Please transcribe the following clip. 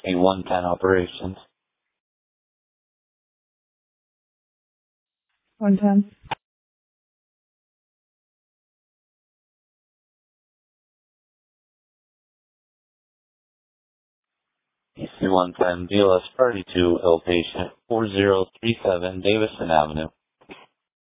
AC-110 operations. 110. AC-110, BLS Party 2, ill patient, 4037 Davison Avenue.